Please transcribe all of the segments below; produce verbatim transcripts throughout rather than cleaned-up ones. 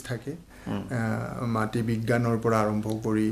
থাকে মাটি বিজ্ঞানৰ পৰা আৰম্ভ কৰি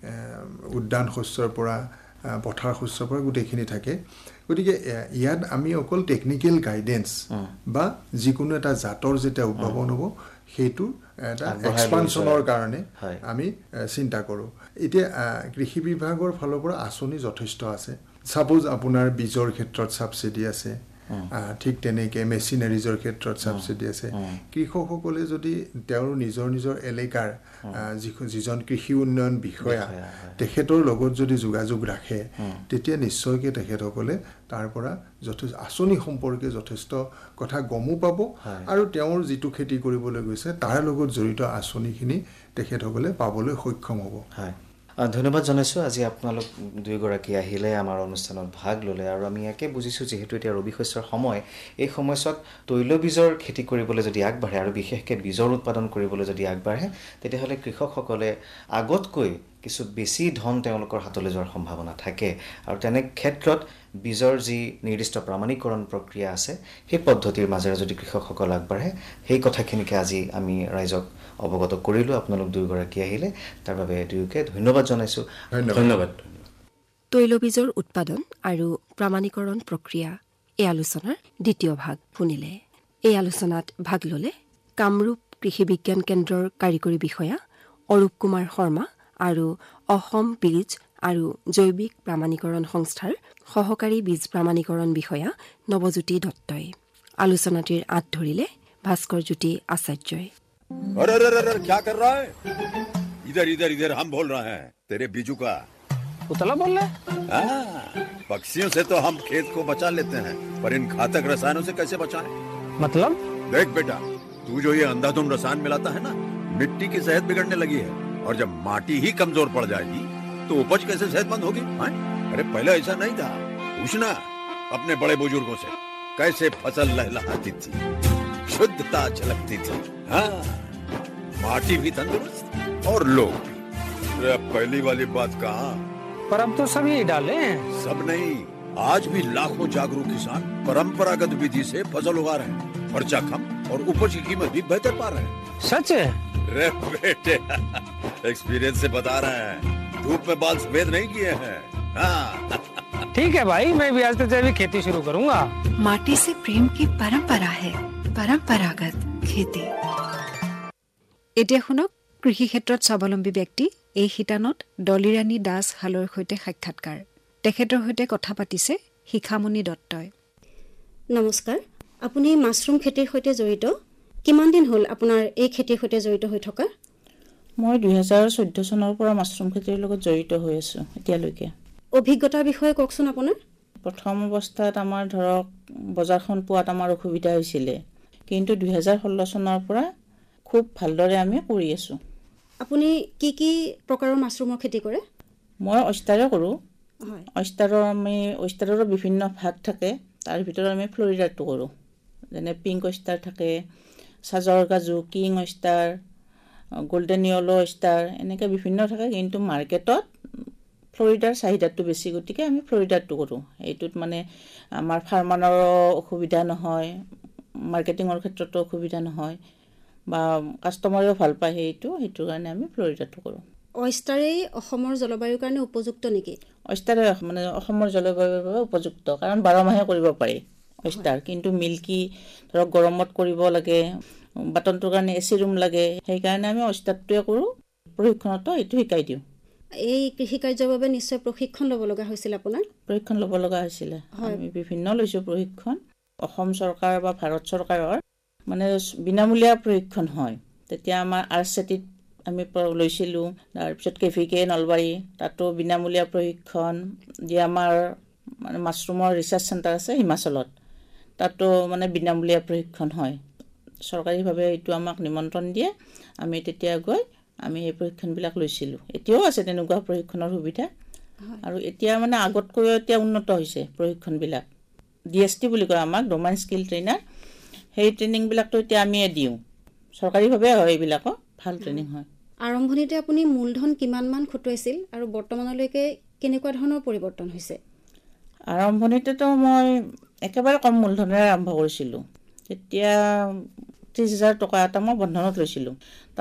উদ্যান শস্যৰ পৰা পথাৰ শস্যৰ পৰা গোটেইখিনি থাকে গতিকে ইয়াত আমি অকল টেকনিক্যাল গাইডেন্স বা যিকোনো এটা জাতৰ যেতিয়া উদ্ভাৱন হ'ব সেইটো এটা এক্সপানশনৰ কাৰণে আমি চিন্তা কৰোঁ এতিয়া কৃষি বিভাগৰ ফালৰ পৰা আঁচনি যথেষ্ট আছে সাপোজ আপোনাৰ বীজৰ ক্ষেত্ৰত সাবসিডি আছে ঠিক তেনেকে মেচিনাৰিজৰ ক্ষেত্ৰত সাবসিডি আছে কৃষকসকলে যদি তেওঁৰ নিজৰ নিজৰ এলেকাৰ যিজন কৃষি উন্নয়ন বিষয়া তেখেতৰ লগত যদি যোগাযোগ ৰাখে তেতিয়া নিশ্চয়কৈ তেখেতসকলে তাৰ পৰা যথেষ্ট আঁচনি সম্পৰ্কে যথেষ্ট কথা গমো পাব আৰু তেওঁৰ যিটো খেতি কৰিবলৈ গৈছে তাৰ লগত জড়িত আঁচনিখিনি তেখেতসকলে পাবলৈ সক্ষম হ'ব ধন্যবাদ জনাইছোঁ আজি আপোনালোক দুইগৰাকী আহিলে আমাৰ অনুষ্ঠানত ভাগ ল'লে আৰু আমি ইয়াকে বুজিছোঁ যিহেতু এতিয়া ৰবি শস্যৰ সময় এই সময়ছোৱাত তৈলবীজৰ খেতি কৰিবলৈ যদি আগবাঢ়ে আৰু বিশেষকৈ বীজৰ উৎপাদন কৰিবলৈ যদি আগবাঢ়ে তেতিয়াহ'লে কৃষকসকলে আগতকৈ কিছু বেছি ধন তেওঁলোকৰ হাতলৈ যোৱাৰ সম্ভাৱনা থাকে আৰু তেনে ক্ষেত্ৰত বীজৰ যি নিৰ্দিষ্ট প্ৰমাণীকৰণ প্ৰক্ৰিয়া আছে সেই পদ্ধতিৰ মাজেৰে যদি কৃষকসকল আগবাঢ়ে সেই কথাখিনিকে আজি আমি ৰাইজক অৱগত কৰিলোঁ আপোনালোক দুয়োগৰাকী আহিলে তাৰ বাবে দুয়োকে ধন্যবাদ জনাইছোঁ ধন্যবাদ তৈলবীজৰ উৎপাদন আৰু প্ৰমাণীকৰণ প্ৰক্ৰিয়া এই আলোচনাৰ দ্বিতীয় ভাগ শুনিলে এই আলোচনাত ভাগ ল'লে কামৰূপ কৃষি বিজ্ঞান কেন্দ্ৰৰ কাৰিকৰী বিষয়া অৰূপ কুমাৰ শৰ্মা আৰু অসম বীজ আৰু জৈৱিক প্ৰমাণীকৰণ সংস্থাৰ সহকাৰী বীজ প্ৰমাণীকৰণ বিষয়া নৱজ্যোতি দত্তই আলোচনাটিৰ আঁত ধৰিলে ভাস্কৰ জ্যোতি আচাৰ্যই अरे अरे अरे क्या कर रहा है इधर इधर इधर हम बोल रहे हैं तेरे बीजू का उतला बोल रहा है पक्षियों से तो हम खेत को बचा लेते हैं पर इन घातक रसायनों से कैसे बचाएं मतलब देख बेटा तू जो ये अंधाधुंध रसायन मिलाता है ना मिट्टी की सेहत बिगड़ने लगी है और जब माटी ही कमजोर पड़ जाएगी तो उपज कैसे सेहतमंद होगी हाँ? अरे पहले ऐसा नहीं था पूछना अपने बड़े बुजुर्गों से कैसे फसल लहलहाती थी शुद्धता झलकती थी हाँ माटी भी तंदुरुस्त और लोग भी पहली वाली बात कहाँ पर अब तो सब यही डाले हैं सब नहीं आज भी लाखों जागरूक किसान परंपरागत विधि से फसल उगा रहे हैं खर्चा कम और उपज की कीमत भी बेहतर पा रहे हैं सच है रे बेटे एक्सपीरियंस से बता रहे हैं धूप में बाल सफेद नहीं किए हैं हाँ ठीक है भाई मैं भी आज से जैविक खेती शुरू करूंगा माटी से प्रेम की परंपरा है परंपरागत खेती এতিয়া শুনক কৃষি ক্ষেত্ৰত স্বাৱলম্বী ব্যক্তি এই শিতানত ডলিৰাণী দাস হালৰ সৈতে সাক্ষাৎকাৰ তেখেতৰ সৈতে কথা পাতিছে শিখামণি দত্তই নমস্কাৰ আপুনি মাছৰুম খেতিৰ সৈতে জড়িত কিমান দিন হ'ল আপোনাৰ এই খেতিৰ সৈতে জড়িত হৈ থকা মই দুই হাজাৰ চৈধ্য চনৰ পৰা মাছৰুম খেতিৰ লগত জড়িত হৈ আছো এতিয়ালৈকে অভিজ্ঞতাৰ বিষয়ে কওকচোন আপোনাৰ প্ৰথম অৱস্থাত আমাৰ ধৰক বজাৰখন পোৱাত আমাৰ অসুবিধা হৈছিল কিন্তু দুই হাজাৰ ষোল্ল চনৰ পৰা খুব ভালদৰে আমি কৰি আছো আপুনি কি কি প্ৰকাৰৰ মাছৰুমৰ খেতি কৰে মই অষ্টাৰে কৰো হয় অষ্টাৰৰ আমি অষ্টাৰৰ বিভিন্ন ভাগ থাকে তাৰ ভিতৰত আমি ফ্লৰিডাটো কৰো যেনে পিংক অষ্টাৰ থাকে সাজৰ গাজু king oyster golden yellow oyster এনেকৈ বিভিন্ন থাকে কিন্তু মাৰ্কেটত ফ্লৰিডাৰ চাহিদাটো বেছি গতিকে আমি ফ্লৰিডাটো কৰো এইটোত মানে আমাৰ ফাৰ্মাৰৰ অসুবিধা নহয় মাৰ্কেটিংৰ ক্ষেত্ৰতো অসুবিধা নহয় বা কাস্টমাৰেও ভাল পায় সেইটো সেইটো কাৰণে আমি ফ্লৰিডাটো কৰো অষ্টাৰে অসমৰ জলবায়ুৰ কাৰণে উপযুক্ত নেকি অষ্টাৰে মানে অসমৰ জলবায়ুৰ বাবে উপযুক্ত কাৰণ বাৰ মাহে কৰিব পাৰি অষ্টাৰ কিন্তু মিল্কি ধৰক গৰমত কৰিব লাগে বাটনটোৰ কাৰণে এচি ৰুম লাগে সেইকাৰণে আমি অষ্টাৰটোৱে কৰো প্ৰশিক্ষণতো এইটো শিকাই দিওঁ এই কৃষি কাৰ্যৰ বাবে নিশ্চয় প্ৰশিক্ষণ ল'ব লগা হৈছিল আপোনাৰ প্ৰশিক্ষণ ল'ব লগা হৈছিল আমি বিভিন্ন লৈছো প্ৰশিক্ষণ অসম চৰকাৰ বা ভাৰত চৰকাৰৰ মানে বিনামূলীয়া প্ৰশিক্ষণ হয় তেতিয়া আমাৰ আৰচেটিত আমি লৈছিলোঁ তাৰপিছত কেভিকে নলবাৰী তাতো বিনামূলীয়া প্ৰশিক্ষণ যে আমাৰ মানে মাছৰুমৰ ৰিচাৰ্চ চেণ্টাৰ আছে হিমাচলত তাতো মানে বিনামূলীয়া প্ৰশিক্ষণ হয় চৰকাৰীভাৱে এইটো আমাক নিমন্ত্ৰণ দিয়ে আমি তেতিয়া গৈ আমি এই প্ৰশিক্ষণবিলাক লৈছিলোঁ এতিয়াও আছে তেনেকুৱা প্ৰশিক্ষণৰ সুবিধা আৰু এতিয়া মানে আগতকৈ এতিয়া উন্নত হৈছে প্ৰশিক্ষণবিলাক ডিএছটি বুলি কয় আমাক ডোমেইন স্কিল ট্ৰেইনাৰ সেই ট্ৰেইনিংবিলাকতো এতিয়া আমিয়ে দিওঁ চৰকাৰীভাৱে হয় এইবিলাকো ভাল ট্ৰেইনিং হয় আৰম্ভণিতে আপুনি মূলধন কিমান মান খটুৱাইছিল আৰু বৰ্তমানলৈকে কেনেকুৱা ধৰণৰ পৰিৱৰ্তন হৈছে আৰম্ভণিতেতো মই একেবাৰে কম মূলধনেৰে আৰম্ভ কৰিছিলোঁ তেতিয়া ত্ৰিছ হাজাৰ টকা এটা মই বন্ধনত লৈছিলোঁ